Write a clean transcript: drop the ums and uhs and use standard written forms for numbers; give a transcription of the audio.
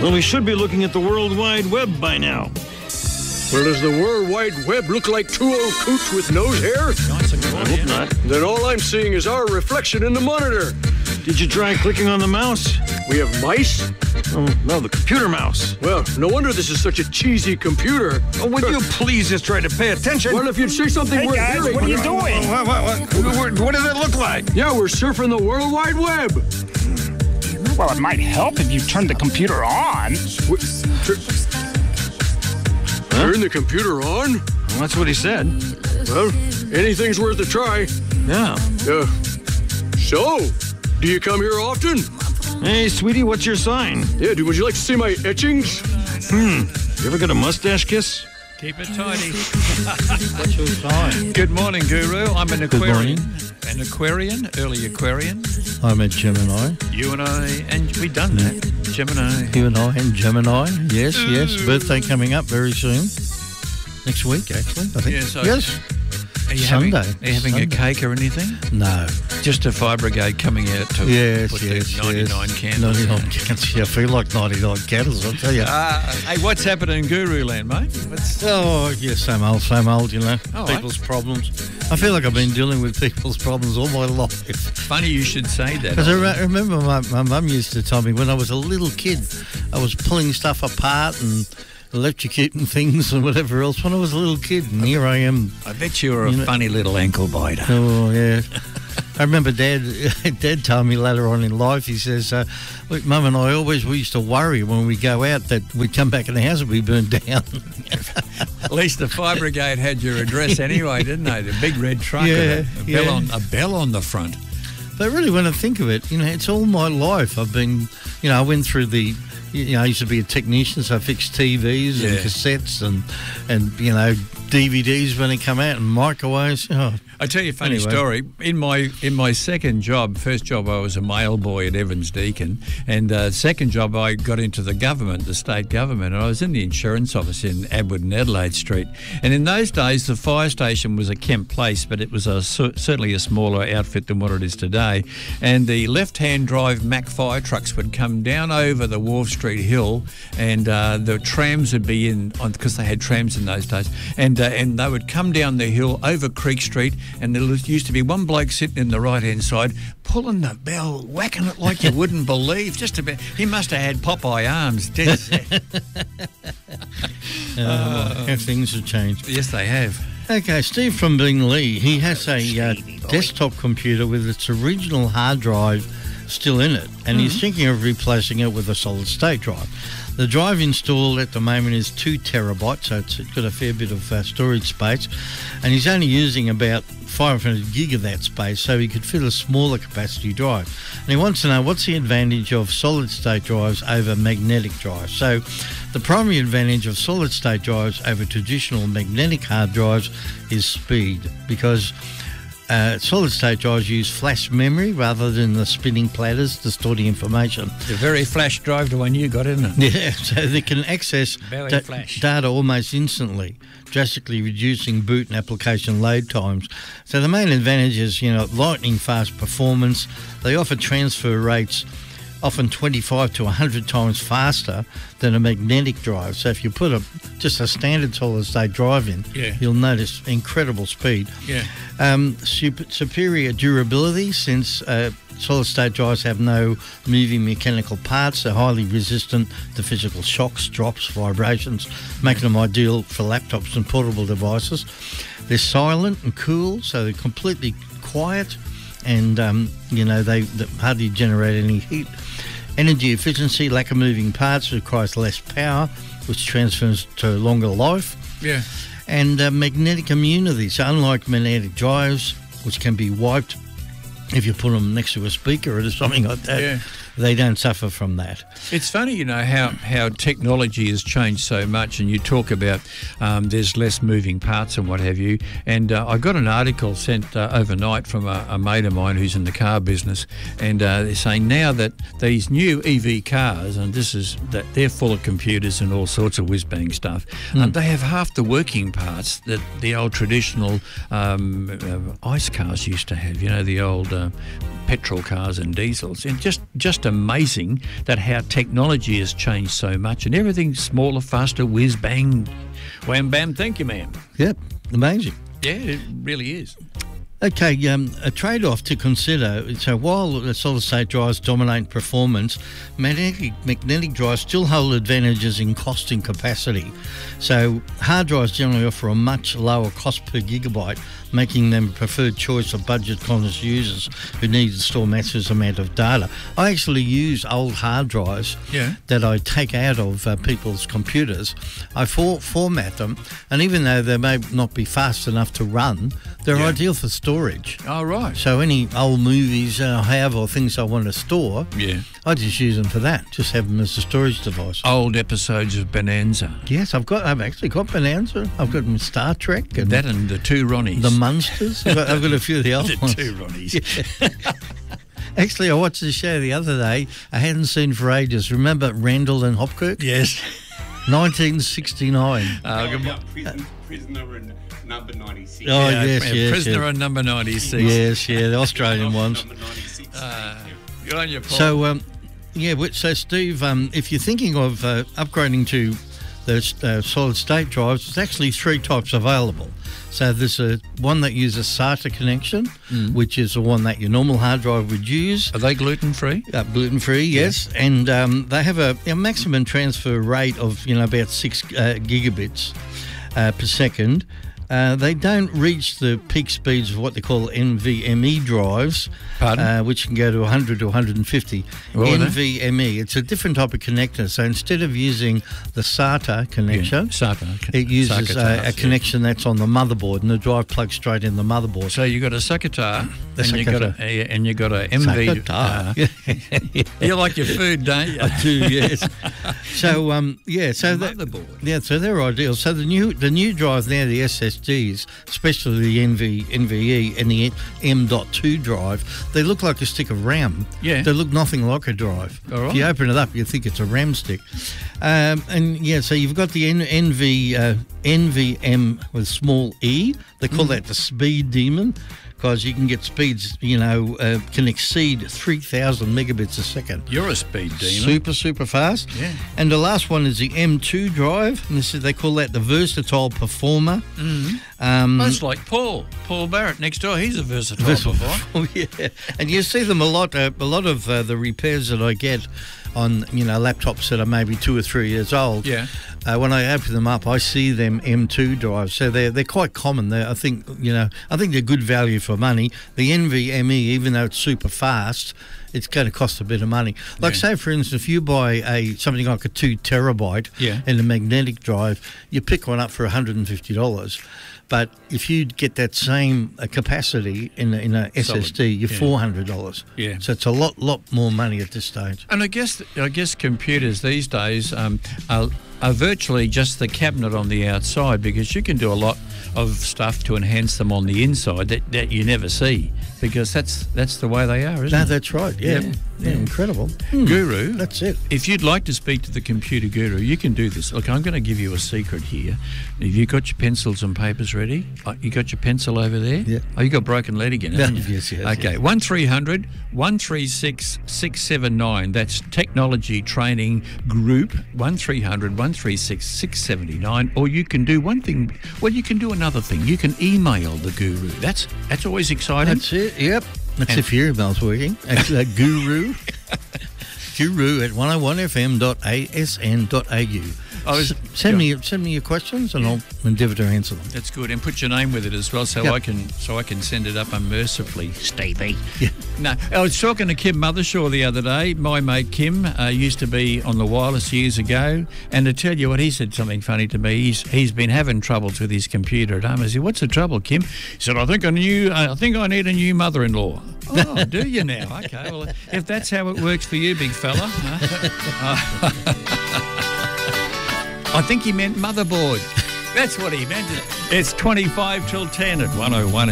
Well, we should be looking at the World Wide Web by now. Well, does the World Wide Web look like two old coots with nose hair? I hope not. Then all I'm seeing is our reflection in the monitor. Did you try clicking on the mouse? We have mice? Oh, no, the computer mouse. Well, no wonder this is such a cheesy computer. Oh, would you please just try to pay attention? Well, if you'd say something worth hearing. What are you doing? What does it look like? Yeah, we're surfing the World Wide Web. Well, it might help if you turn the computer on. Turn the computer on? Well, that's what he said. Well, anything's worth a try. Yeah. So, do you come here often? Hey, sweetie, what's your sign? Yeah, would you like to see my etchings? You ever get a mustache kiss? Keep it tidy. What's your sign? Good morning, Guru. I'm an Good Aquarian. morning. An Aquarian, early Aquarian. I'm a Gemini. You and I, and we've done that. Gemini. You and I and Gemini. Yes, yes. Birthday coming up very soon. Next week, actually, I think. Yes. Yes. Are you Sunday. Are you having a cake or anything? No. Just a fire brigade coming out to put their 99 candles. 99 candles. Yeah, I feel like 99 candles, I'll tell you. Hey, what's happening in Guru Land, mate? Oh, yeah, same old, you know. All right. People's problems. I feel like I've been dealing with people's problems all my life. Funny you should say that. Because I remember my mum used to tell me when I was a little kid, I was pulling stuff apart and electrocuting things and whatever else when I was a little kid, and here I am. I bet you were a funny little ankle biter. Oh, yeah. I remember Dad told me later on in life, he says, look, Mum and I we used to worry when we go out that we'd come back in the house and be burned down. At least the fire brigade had your address anyway, didn't they? The big red truck Yeah, with a bell on the front. But really, when I think of it, it's all my life. I've been, I went through I used to be a technician, so I fixed TVs and cassettes and DVDs when they come out and microwaves. Oh. I tell you a funny story. In my second job, first job I was a mail boy at Evans Deakin, and second job I got into the government, the state government, and I was in the insurance office in Abwood and Adelaide Street. And in those days, the fire station was a Kemp Place, but it was certainly a smaller outfit than what it is today. And the left-hand drive Mack fire trucks would come down over the Wharf Street Hill, and the trams would be because they had trams in those days, and they would come down the hill over Creek Street, and there used to be one bloke sitting in the right-hand side pulling the bell, whacking it like you wouldn't believe. Just about, he must have had Popeye arms, dead set. How things have changed. Yes, they have. Okay, Steve from Binglee, he has a desktop computer with its original hard drive still in it, and he's thinking of replacing it with a solid-state drive. The drive installed at the moment is 2 terabytes, so it's got a fair bit of storage space, and he's only using about 500 gig of that space, so he could fit a smaller capacity drive. And he wants to know what's the advantage of solid-state drives over magnetic drives. So the primary advantage of solid-state drives over traditional magnetic hard drives is speed, because solid-state drives use flash memory rather than the spinning platters to store the information. It's a very flash drive, the one you got, isn't it? Yeah, so they can access data almost instantly, drastically reducing boot and application load times. So the main advantage is, lightning-fast performance. They offer transfer rates often 25 to 100 times faster than a magnetic drive. So if you put just a standard solid-state drive in, you'll notice incredible speed. Yeah. Superior durability, since solid-state drives have no moving mechanical parts. They're highly resistant to physical shocks, drops, vibrations, making them ideal for laptops and portable devices. They're silent and cool, so they're completely quiet, and they hardly generate any heat. Energy efficiency, lack of moving parts, requires less power, which transfers to longer life. Yeah. And magnetic immunity. So unlike magnetic drives, which can be wiped if you put them next to a speaker or something like that, they don't suffer from that. It's funny, how technology has changed so much, and you talk about there's less moving parts and what have you. And I got an article sent overnight from a mate of mine who's in the car business, and they're saying now that these new EV cars, and that they're full of computers and all sorts of whiz-bang stuff, they have half the working parts that the old traditional ICE cars used to have. The old petrol cars and diesels. And just amazing that how technology has changed so much and everything's smaller, faster, whiz, bang, wham, bam. Thank you, ma'am. Yep, amazing. Yeah, it really is. Okay, a trade-off to consider. So while the solid-state drives dominate performance, magnetic drives still hold advantages in cost and capacity. So hard drives generally offer a much lower cost per gigabyte, making them a preferred choice of budget-conscious users who need to store massive amount of data. I actually use old hard drives that I take out of people's computers. I format them, and even though they may not be fast enough to run, they're ideal for storage. Oh, right. So any old movies I have or things I want to store, I just use them for that. Just have them as a storage device. Old episodes of Bonanza. Yes, I've actually got Bonanza. I've got Star Trek. And that and the two Ronnies. The Munsters. I've got a few of the old ones. The two Ronnies. Actually, I watched the show the other day. I hadn't seen for ages. Remember Randall and Hopkirk? Yes. 1969. Prisoner and Number 96. Oh, yes. Prisoner and Number 96. Yes, the Australian ones. Number 96. Good on you, Paul. So, so Steve, if you're thinking of upgrading to the solid-state drives, there's actually three types available. So there's one that uses SATA connection, which is the one that your normal hard drive would use. Are they gluten-free? Gluten-free, yes. And they have a maximum transfer rate of, about 6 gigabits per second. They don't reach the peak speeds of what they call NVMe drives, which can go to 100 to 150. NVMe, it's a different type of connector. So instead of using the SATA connection, it uses a connection that's on the motherboard, and the drive plugs straight in the motherboard. So you got a SATA, and you got a MV. You like your food, don't you? I do, yes. So so motherboard. So they're ideal. So the new drive now, the SSDs, especially the NVE and the M.2 drive, they look like a stick of RAM. Yeah. They look nothing like a drive. All right. If you open it up, you think it's a RAM stick. So you've got the NVM with small e. They call that the speed demon, because you can get speeds, can exceed 3,000 megabits a second. You're a speed demon. Super fast. Yeah. And the last one is the M2 drive, and they call that the versatile performer. That's like Paul Barrett next door. He's a versatile performer. Oh, yeah. And you see them a lot. A lot of the repairs that I get on laptops that are maybe 2 or 3 years old. Yeah. When I open them up, I see them M2 drives. So they're quite common. I think they're good value for money. The NVMe, even though it's super fast, it's going to cost a bit of money. Like say, for instance, if you buy something like a 2 terabyte and a magnetic drive, you pick one up for $150. But if you get that same capacity in a SSD, you're $400. Yeah. So it's a lot more money at this stage. And I guess computers these days are virtually just the cabinet on the outside, because you can do a lot of stuff to enhance them on the inside that you never see, because that's the way they are, isn't it? That's right. Yeah. Incredible. Guru, that's it. If you'd like to speak to the computer guru, you can do this. Look, I'm going to give you a secret here. Have you got your pencils and papers ready? You got your pencil over there? Yeah. Oh, you got broken lead again, haven't you? Yes. Okay, 1300 136 679. That's Technology Training Group, 1300 136 679. Or you can do one thing. Well, you can do another thing. You can email the guru. That's always exciting. That's it. Yep. That's if your email's working. Actually, guru. Guru at 101fm.asn.au. Send me your questions, and I'll endeavour to answer them. That's good, and put your name with it as well, so I can send it up unmercifully, Stevie. Yeah. No, I was talking to Kim Mothershaw the other day. My mate Kim used to be on the wireless years ago, and to tell you what, he said something funny to me. He's been having troubles with his computer at home. I said, "What's the trouble, Kim?" He said, I think I need a new mother-in-law." Oh, do you now? Okay, well, if that's how it works for you, big fella. I think he meant motherboard. That's what he meant. It's 25 till 10 at 101